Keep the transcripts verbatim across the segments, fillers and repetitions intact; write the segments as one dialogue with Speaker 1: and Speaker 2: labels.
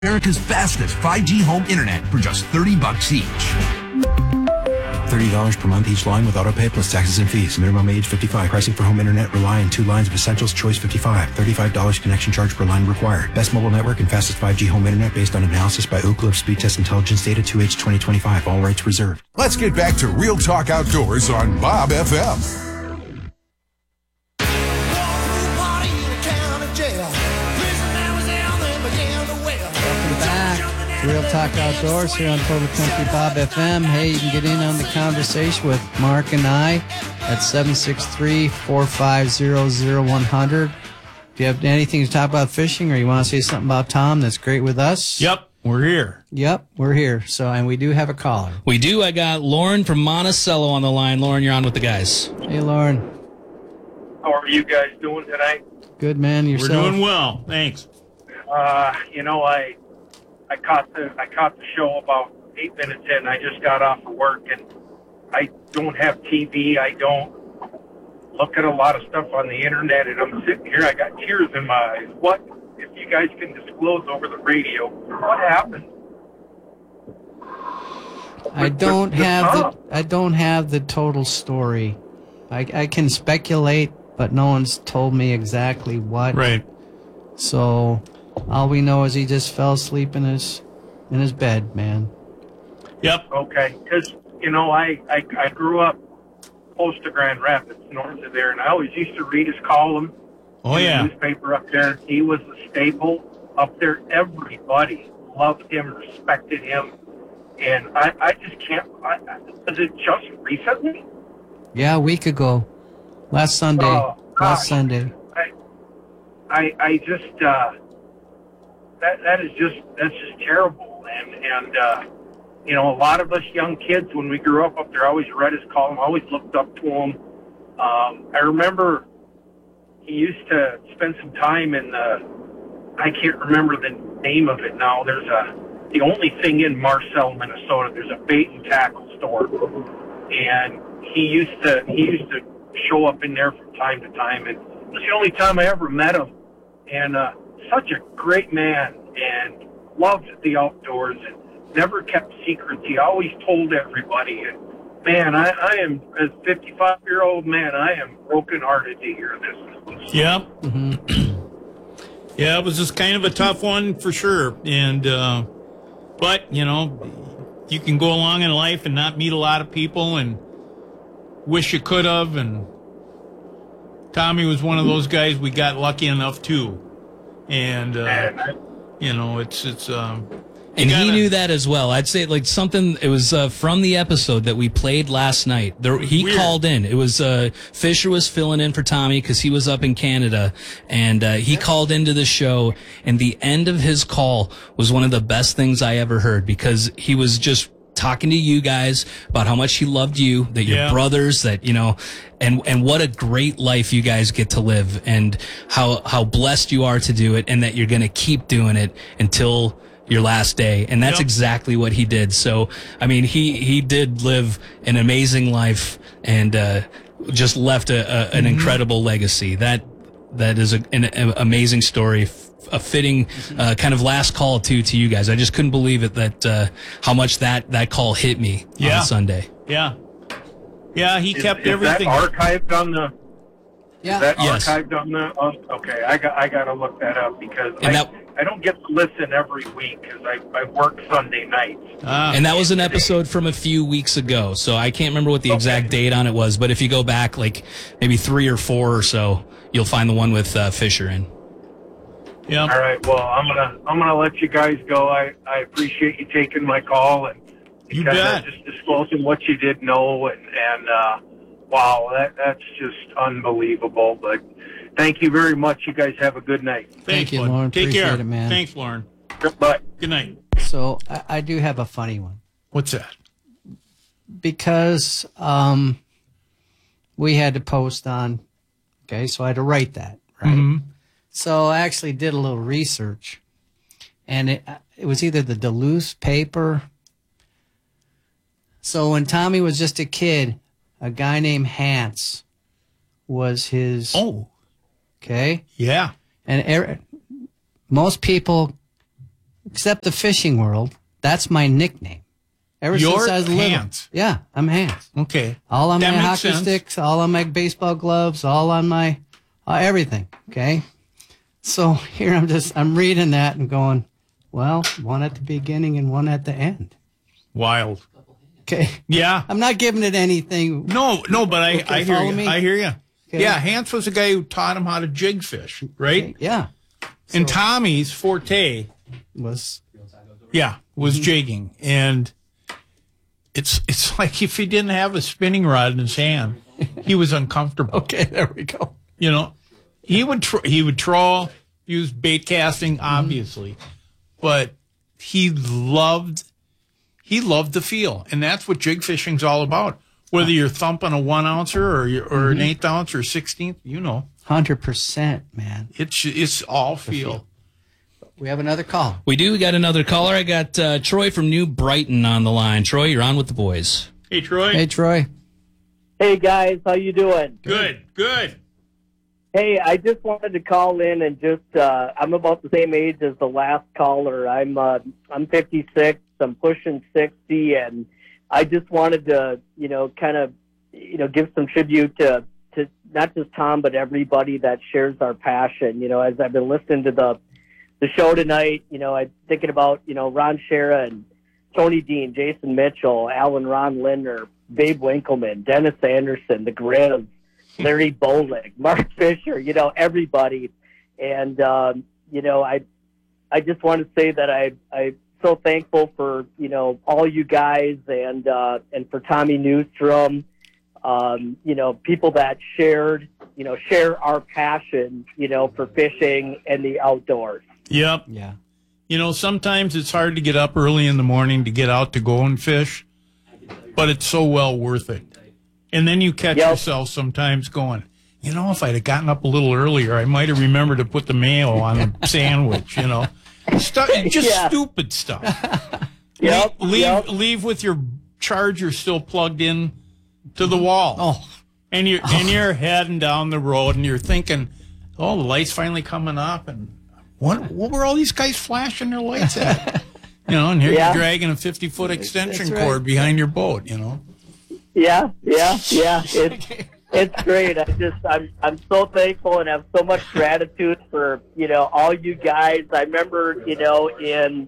Speaker 1: America's fastest five G home internet for just thirty bucks each.
Speaker 2: thirty dollars per month each line with autopay plus taxes and fees. Minimum age fifty-five. Pricing for home internet rely on two lines of Essentials Choice fifty-five. thirty-five dollars connection charge per line required. Best mobile network and fastest five G home internet based on analysis by Ookla of Speed Test Intelligence Data two H twenty twenty-five. All rights reserved.
Speaker 3: Let's get back to Real Talk Outdoors on Bob F M.
Speaker 4: Real Talk Outdoors here on Total Country Bob F M. Hey, you can get in on the conversation with Mark and I at seven six three, four five zero, zero one zero zero. If you have anything to talk about fishing or you want to say something about Tom, that's great with us.
Speaker 5: Yep, we're here.
Speaker 4: Yep, we're here. So, and we do have a caller.
Speaker 6: We do. I got Lauren from Monticello on the line. Lauren, you're on with the guys.
Speaker 4: Hey, Lauren.
Speaker 7: How are you guys doing tonight?
Speaker 4: Good, man. Yourself?
Speaker 5: We're doing well. Thanks.
Speaker 7: Uh, you know, I I caught the I caught the show about eight minutes in. I just got off of work, and I don't have T V. I don't look at a lot of stuff on the internet, and I'm sitting here. I got tears in my eyes. What, if you guys can disclose over the radio, what happened?
Speaker 4: I don't have the I don't have the total story. I I can speculate, but no one's told me exactly what.
Speaker 5: Right.
Speaker 4: So all we know is he just fell asleep in his in his bed, man.
Speaker 5: Yep.
Speaker 7: Okay, because you know I, I I grew up close to Grand Rapids, north of there, and I always used to read his column.
Speaker 5: Oh
Speaker 7: in
Speaker 5: yeah.
Speaker 7: The newspaper up there. He was the staple up there. Everybody loved him, respected him, and I I just can't. I, I, was it just recently?
Speaker 4: Yeah, a week ago, last Sunday.
Speaker 7: Oh,
Speaker 4: last
Speaker 7: gosh.
Speaker 4: Sunday.
Speaker 7: I I I just. Uh, That that is just that's just terrible, and and uh, you know, a lot of us young kids when we grew up up there always read his column, always looked up to him. Um, I remember he used to spend some time in the I can't remember the name of it now. There's a the only thing in Marcel, Minnesota. There's a bait and tackle store, and he used to he used to show up in there from time to time, and it was the only time I ever met him, and. Uh, Such a great man and loved the outdoors and never kept secrets. He always told everybody. And man, I, I am, as a fifty-five-year-old man, I am brokenhearted to hear this.
Speaker 5: Yep.
Speaker 4: Mm-hmm.
Speaker 5: Yeah, it was just kind of a tough one for sure. And, uh, but, you know, you can go along in life and not meet a lot of people and wish you could have. And Tommy was one of those guys we got lucky enough to. And, uh, you know, it's, it's, um,
Speaker 6: and
Speaker 5: gotta,
Speaker 6: he knew that as well. I'd say like something, it was, uh, from the episode that we played last night. There, he
Speaker 5: Weird.
Speaker 6: called in. It was, uh, Fisher was filling in for Tommy because he was up in Canada, and, uh, he called into the show, and the end of his call was one of the best things I ever heard because he was just talking to you guys about how much he loved you, that you're
Speaker 5: Yeah.
Speaker 6: brothers, that, you know, and, and what a great life you guys get to live, and how, how blessed you are to do it, and that you're going to keep doing it until your last day. And that's
Speaker 5: Yep.
Speaker 6: exactly what he did. So, I mean, he, he did live an amazing life, and, uh, just left a, a an
Speaker 5: Mm-hmm.
Speaker 6: incredible legacy. That, that is a, an, an amazing story. A fitting uh, kind of last call to to you guys. I just couldn't believe it that uh, how much that, that call hit me
Speaker 5: Yeah.
Speaker 6: on Sunday.
Speaker 5: yeah. Yeah, he
Speaker 7: Is,
Speaker 5: kept
Speaker 7: is
Speaker 5: everything.
Speaker 7: that archived on the?
Speaker 4: Yeah.
Speaker 7: Is that
Speaker 6: Yes.
Speaker 7: archived on the? Oh, okay, I got I got to look that up because
Speaker 6: And
Speaker 7: I,
Speaker 6: that-
Speaker 7: I don't get to listen every week because I I work Sunday nights.
Speaker 5: Ah.
Speaker 6: And that was an episode from a few weeks ago, so I can't remember what the exact
Speaker 7: Okay.
Speaker 6: date on it was, but if you go back like maybe three or four or so, you'll find the one with uh, Fisher in.
Speaker 5: yeah.
Speaker 7: All right. Well, I'm gonna I'm gonna let you guys go. I, I appreciate you taking my call and
Speaker 5: You
Speaker 7: kinda
Speaker 5: bet.
Speaker 7: just disclosing what you did know and and uh, wow, that that's just unbelievable. But thank you very much. You guys have a good night.
Speaker 5: Thanks,
Speaker 4: Thank you,
Speaker 5: bud.
Speaker 4: Lauren.
Speaker 5: Take
Speaker 4: Appreciate
Speaker 5: care.
Speaker 4: it, man.
Speaker 5: Thanks, Lauren.
Speaker 7: Bye.
Speaker 5: Good night.
Speaker 4: So I, I do have a funny one
Speaker 5: What's that?
Speaker 4: because um, we had to post on. Okay, so I had to write that, right?
Speaker 5: Mm-hmm.
Speaker 4: So I actually did a little research, and it it was either the Duluth paper. So when Tommy was just a kid, a guy named Hans was his.
Speaker 5: Oh,
Speaker 4: Okay,
Speaker 5: yeah.
Speaker 4: and er, most people except the fishing world, that's my nickname. Ever
Speaker 5: You're
Speaker 4: since I was little.
Speaker 5: Hans.
Speaker 4: Yeah, I'm Hans.
Speaker 5: Okay.
Speaker 4: All on
Speaker 5: That
Speaker 4: my
Speaker 5: makes
Speaker 4: hockey
Speaker 5: sense.
Speaker 4: sticks, all on my baseball gloves, all on my uh, everything. Okay. So here I'm just I'm reading that and going, well, one at the beginning and one at the end.
Speaker 5: Wild.
Speaker 4: Okay.
Speaker 5: Yeah.
Speaker 4: I'm not giving it anything.
Speaker 5: No, no, but I,
Speaker 4: Okay,
Speaker 5: I hear
Speaker 4: follow
Speaker 5: you.
Speaker 4: me?
Speaker 5: I hear you.
Speaker 4: Okay.
Speaker 5: Yeah, Hans was the guy who taught him how to jig fish, right?
Speaker 4: Yeah.
Speaker 5: And Tommy's forte,
Speaker 4: Was
Speaker 5: yeah, was
Speaker 4: Mm-hmm.
Speaker 5: jigging. And it's it's like if he didn't have a spinning rod in his hand, he was uncomfortable.
Speaker 4: okay. There we go.
Speaker 5: You know, he would tr- he would trawl, use bait casting,
Speaker 4: Mm-hmm.
Speaker 5: obviously, but he loved he loved the feel, and that's what jig fishing's all about. Whether you're thumping a one ouncer or you're, or
Speaker 4: Mm-hmm.
Speaker 5: an eighth ounce or sixteenth, you know,
Speaker 4: Hundred percent, man.
Speaker 5: it's it's all feel.
Speaker 4: We have another call.
Speaker 6: We do. We got another caller. I got uh, Troy from New Brighton on the line. Troy, you're on with the boys.
Speaker 5: Hey, Troy.
Speaker 4: Hey, Troy.
Speaker 8: Hey guys, how you doing?
Speaker 5: Good, good.
Speaker 8: Hey, I just wanted to call in and just uh I'm about the same age as the last caller. I'm uh I'm fifty-six, I'm pushing sixty, and I just wanted to, you know, kind of you know, give some tribute to to not just Tom but everybody that shares our passion. You know, as I've been listening to the the show tonight, you know, I'm thinking about, you know, Ron Shera and Tony Dean, Jason Mitchell, Alan Ron Lindner, Babe Winkleman, Dennis Anderson, the Grizz, Larry Bolick, Mark Fisher, you know, everybody. And, um, you know, I I just want to say that I, I'm so thankful for, you know, all you guys and uh, and for Tommy Newstrom, um, you know, people that shared, you know, share our passion, you know, for fishing and the outdoors.
Speaker 5: Yep.
Speaker 4: Yeah.
Speaker 5: You know, sometimes it's hard to get up early in the morning to get out to go and fish, but it's so well worth it. And then you catch
Speaker 8: Yep.
Speaker 5: yourself sometimes going, you know, if I'd have gotten up a little earlier, I might have remembered to put the mayo on the sandwich, you know. Stuff, just
Speaker 8: Yeah.
Speaker 5: stupid stuff.
Speaker 8: Yep,
Speaker 5: leave,
Speaker 8: yep.
Speaker 5: leave with your charger still plugged in to the wall.
Speaker 4: Oh.
Speaker 5: And you're, and you're heading down the road and you're thinking, oh, the light's finally coming up. And what, what were all these guys flashing their lights at? You know, and here
Speaker 8: Yeah.
Speaker 5: you're dragging a fifty-foot extension
Speaker 4: That's right.
Speaker 5: cord behind your boat, you know.
Speaker 8: Yeah, yeah, yeah. It's it's great. I just I'm I'm so thankful and have so much gratitude for, you know, all you guys. I remember, you know, in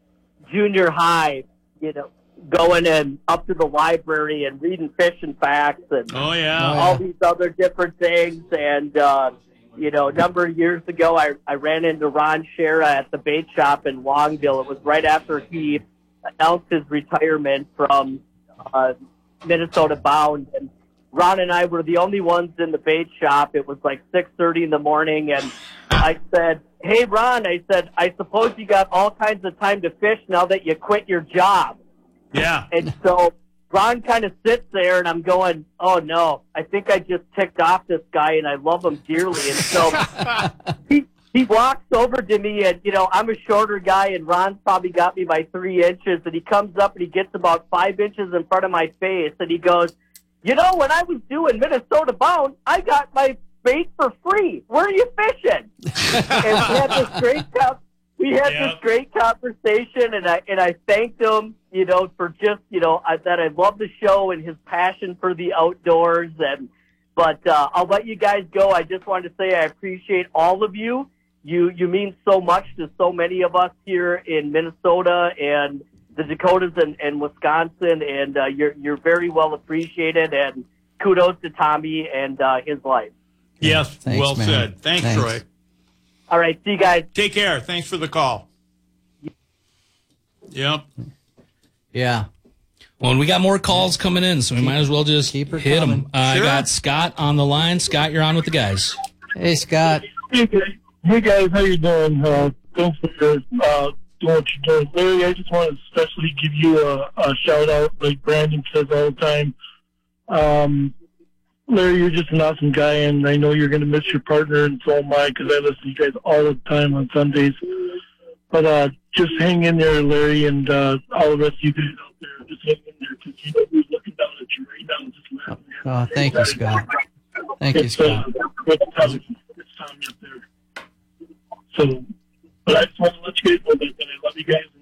Speaker 8: junior high, you know, going and up to the library and reading fishing facts and
Speaker 5: Oh, yeah.
Speaker 8: all these other different things. And uh, you know, a number of years ago, I I ran into Ron Shera at the bait shop in Longville. It was right after he announced his retirement from uh, Minnesota Bound, and Ron and I were the only ones in the bait shop. It was like six thirty in the morning, and I said, "Hey, Ron," I said, "I suppose you got all kinds of time to fish now that you quit your job."
Speaker 5: Yeah.
Speaker 8: And so Ron kind of sits there, and I'm going, "Oh no, I think I just ticked off this guy, and I love him dearly." And so he he walks over to me, and you know I'm a shorter guy, and Ron's probably got me by three inches, and he comes up and he gets about five inches in front of my face, and he goes, "You know, when I was doing Minnesota Bound, I got my bait for free. Where are you fishing?" And we had this great com- we had
Speaker 5: Yeah.
Speaker 8: this great conversation, and I and I thanked him, you know, for just you know I, that I love the show and his passion for the outdoors. And but uh, I'll let you guys go. I just wanted to say I appreciate all of you. You you mean so much to so many of us here in Minnesota and the Dakotas and, and Wisconsin, and uh, you're you're very well appreciated. And kudos to Tommy and uh, his life.
Speaker 5: Yes.
Speaker 4: Thanks,
Speaker 5: well
Speaker 4: man.
Speaker 5: said. Thanks,
Speaker 4: Thanks.
Speaker 5: Troy.
Speaker 8: All right, see you guys.
Speaker 5: Take care. Thanks for the call. Yep.
Speaker 4: Yeah.
Speaker 6: Well, and we got more calls coming in, so we might as well just
Speaker 4: keep her
Speaker 6: hit
Speaker 4: coming.
Speaker 6: them. Uh,
Speaker 5: Sure.
Speaker 6: I got Scott on the line. Scott, you're on with the guys.
Speaker 4: Hey, Scott.
Speaker 9: Hey guys, hey guys, how you doing? Uh, thanks for uh, doing what you're doing. Larry, I just want to especially give you a, a shout out, like Brandon says all the time. Um, Larry, you're just an awesome guy, and I know you're going to miss your partner, and so am I, because I listen to you guys all the time on Sundays. But uh, just hang in there, Larry, and uh, all the rest of you guys out there, just hang in there, because you know who's looking down at you right now, just laughing.
Speaker 4: Oh, thank you, Scott. Thank you,
Speaker 9: It's, uh,
Speaker 4: Scott.
Speaker 9: it's Tommy, it's Tommy up there. So, But I just want to let you guys know that I love you guys.